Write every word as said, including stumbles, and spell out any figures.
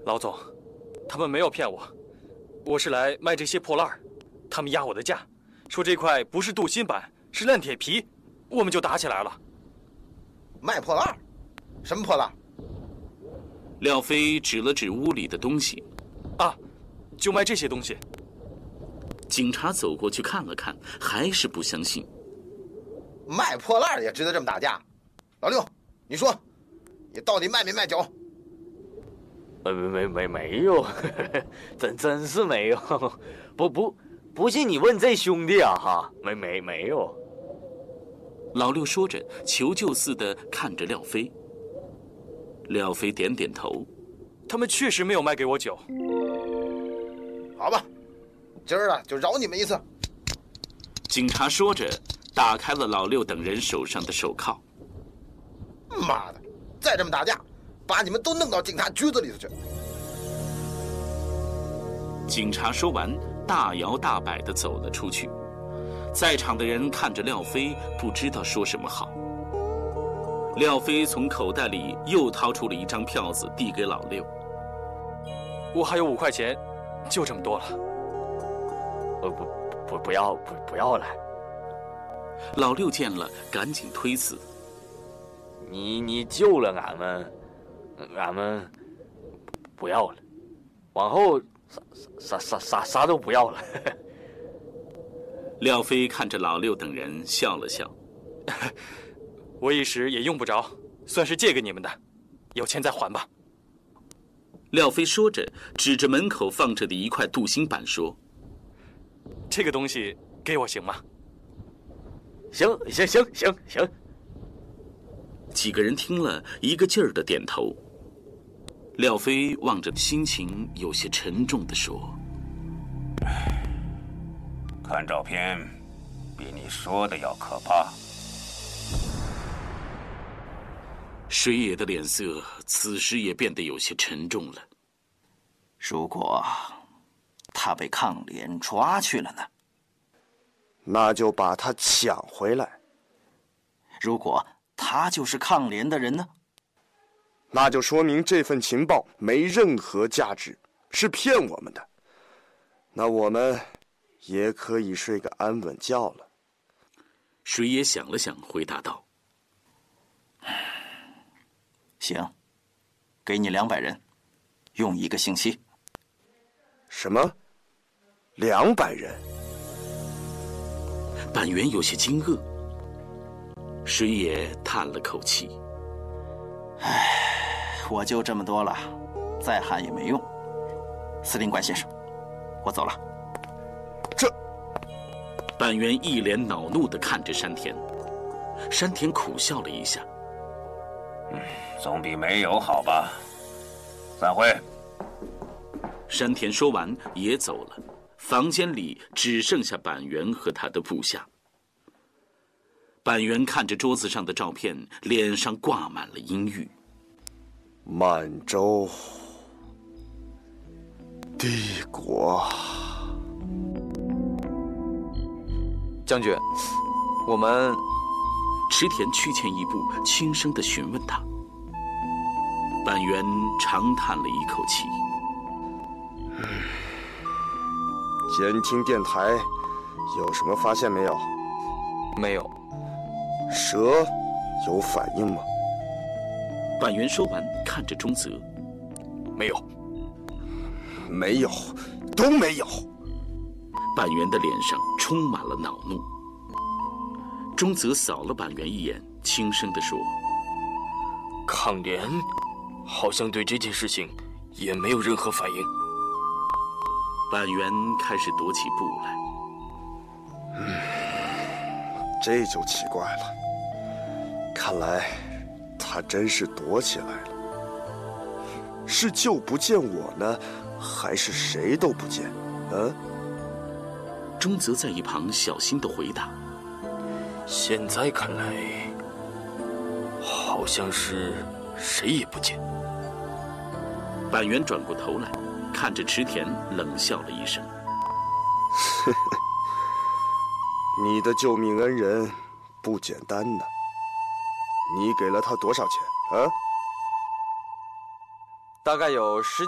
老总，他们没有骗我，我是来卖这些破烂儿，他们压我的价，说这块不是镀锌板，是烂铁皮，我们就打起来了。 卖破烂儿？什么破烂？ 廖飞指了指屋里的东西， 啊，就卖这些东西。 警察走过去看了看，还是不相信。 卖破烂也值得这么打架？老六，你说，你到底卖没卖酒？ 没没没没有，真真是没有。不不不信你问这兄弟啊哈，没没没有。 老六说着，求救似的看着廖飞。廖飞点点头， 他们确实没有卖给我酒。 好吧，今儿啊就饶你们一次。 警察说着，打开了老六等人手上的手铐。 妈的，再这么打架，把你们都弄到警察局子里头去。 警察说完，大摇大摆地走了出去。在场的人看着廖飞，不知道说什么好。廖飞从口袋里又掏出了一张票子，递给老六。 我还有五块钱，就这么多了。 不不不不要不不要了。 老六见了，赶紧推辞。 你你救了俺们，俺们不要了，往后啥啥啥啥啥都不要了。 廖飞看着老六等人笑了笑。 我一时也用不着，算是借给你们的，有钱再还吧。 廖飞说着，指着门口放着的一块镀锌板说：“ 这个东西给我行吗？”“ 行行行行行。” 几个人听了，一个劲儿的点头。廖飞望着，心情有些沉重地说：“ 看照片，比你说的要可怕。” 水野的脸色此时也变得有些沉重了。 如果他被抗联抓去了呢？ 那就把他抢回来。 如果他就是抗联的人呢？ 那就说明这份情报没任何价值，是骗我们的。那我们也可以睡个安稳觉了。 水野想了想，回答道：“ 行，给你两百人，用一个星期。” 什么？两百人？ 板垣有些惊愕。水野叹了口气：“ 唉，我就这么多了，再喊也没用。司令官先生，我走了。” 这…… 板垣一脸恼怒地看着山田。山田苦笑了一下。 嗯，总比没有好吧。散会。 山田说完也走了，房间里只剩下板垣和他的部下。板垣看着桌子上的照片，脸上挂满了阴郁。 满洲帝国。 将军，我们…… 池田趋前一步，轻声地询问他。板垣长叹了一口气。 监听电台有什么发现没有？ 没有。 蛇有反应吗？ 板垣说完，看着中泽。 没有。 没有，都没有。 板垣的脸上充满了恼怒。中泽扫了板垣一眼，轻声地说：“ 抗联好像对这件事情也没有任何反应。” 板垣开始踱起步来。 嗯，这就奇怪了。看来他真是躲起来了。是就不见我呢，还是谁都不见？嗯？ 中泽在一旁小心地回答：“ 现在看来，好像是谁也不见。” 板垣转过头来，看着池田，冷笑了一声：“ 你的救命恩人不简单呢。你给了他多少钱啊？” 大概有十